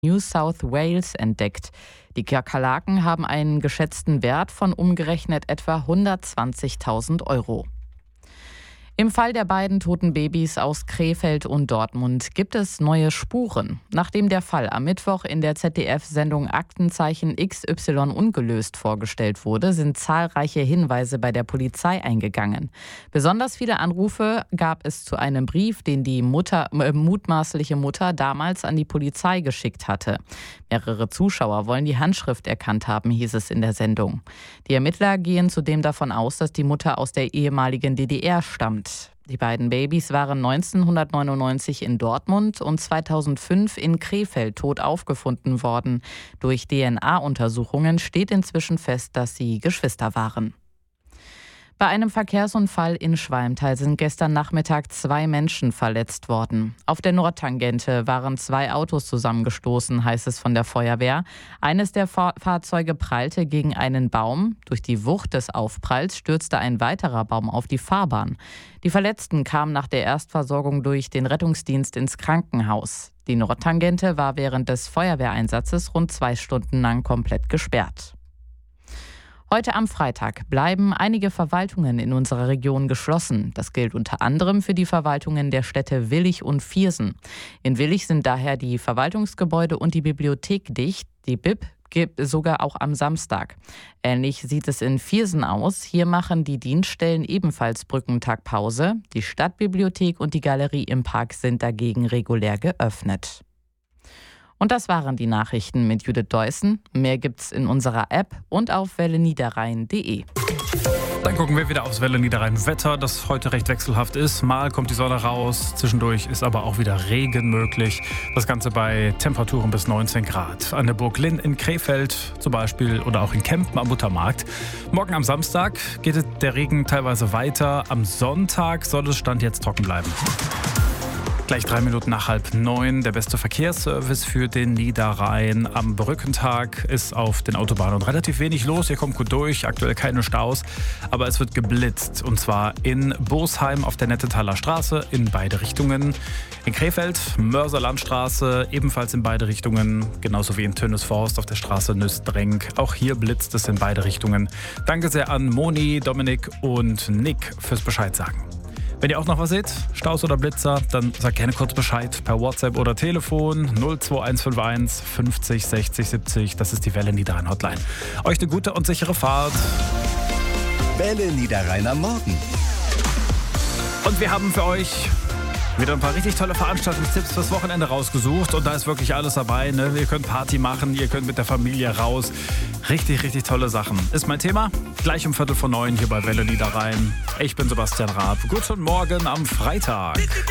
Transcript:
New South Wales entdeckt. Die Kakerlaken haben einen geschätzten Wert von umgerechnet etwa 120.000 Euro. Im Fall der beiden toten Babys aus Krefeld und Dortmund gibt es neue Spuren. Nachdem der Fall am Mittwoch in der ZDF-Sendung Aktenzeichen XY ungelöst vorgestellt wurde, sind zahlreiche Hinweise bei der Polizei eingegangen. Besonders viele Anrufe gab es zu einem Brief, den die mutmaßliche Mutter damals an die Polizei geschickt hatte. Mehrere Zuschauer wollen die Handschrift erkannt haben, hieß es in der Sendung. Die Ermittler gehen zudem davon aus, dass die Mutter aus der ehemaligen DDR stammt. Die beiden Babys waren 1999 in Dortmund und 2005 in Krefeld tot aufgefunden worden. Durch DNA-Untersuchungen steht inzwischen fest, dass sie Geschwister waren. Bei einem Verkehrsunfall in Schwalmtal sind gestern Nachmittag 2 Menschen verletzt worden. Auf der Nordtangente waren 2 Autos zusammengestoßen, heißt es von der Feuerwehr. Eines der Fahrzeuge prallte gegen einen Baum. Durch die Wucht des Aufpralls stürzte ein weiterer Baum auf die Fahrbahn. Die Verletzten kamen nach der Erstversorgung durch den Rettungsdienst ins Krankenhaus. Die Nordtangente war während des Feuerwehreinsatzes rund 2 Stunden lang komplett gesperrt. Heute am Freitag bleiben einige Verwaltungen in unserer Region geschlossen. Das gilt unter anderem für die Verwaltungen der Städte Willich und Viersen. In Willich sind daher die Verwaltungsgebäude und die Bibliothek dicht. Die Bib gibt es sogar auch am Samstag. Ähnlich sieht es in Viersen aus. Hier machen die Dienststellen ebenfalls Brückentagpause. Die Stadtbibliothek und die Galerie im Park sind dagegen regulär geöffnet. Und das waren die Nachrichten mit Judith Deussen. Mehr gibt's in unserer App und auf welleniederrhein.de. Dann gucken wir wieder aufs Welle Niederrhein Wetter, das heute recht wechselhaft ist. Mal kommt die Sonne raus, zwischendurch ist aber auch wieder Regen möglich. Das Ganze bei Temperaturen bis 19 Grad. An der Burg Linn in Krefeld zum Beispiel oder auch in Kempen am Muttermarkt. Morgen am Samstag geht der Regen teilweise weiter. Am Sonntag soll es Stand jetzt trocken bleiben. Gleich 3 Minuten nach 8:30. Der beste Verkehrsservice für den Niederrhein. Am Brückentag ist auf den Autobahnen relativ wenig los. Ihr kommt gut durch, aktuell keine Staus. Aber es wird geblitzt. Und zwar in Bosheim auf der Nettenthaler Straße in beide Richtungen. In Krefeld, Mörserlandstraße, ebenfalls in beide Richtungen. Genauso wie in Tönnesforst auf der Straße Nüstrenk. Auch hier blitzt es in beide Richtungen. Danke sehr an Moni, Dominik und Nick fürs Bescheid sagen. Wenn ihr auch noch was seht, Staus oder Blitzer, dann sagt gerne kurz Bescheid per WhatsApp oder Telefon 02151 50 60 70. Das ist die Welle Niederrhein Hotline. Euch eine gute und sichere Fahrt. Welle Niederrhein am Morgen. Und wir haben für euch wieder ein paar richtig tolle Veranstaltungstipps fürs Wochenende rausgesucht. Und da ist wirklich alles dabei. Ne? Ihr könnt Party machen, ihr könnt mit der Familie raus. Richtig, richtig tolle Sachen. Ist mein Thema. Gleich um 8:45 hier bei Welle Niederrhein. Ich bin Sebastian Raab. Guten Morgen am Freitag.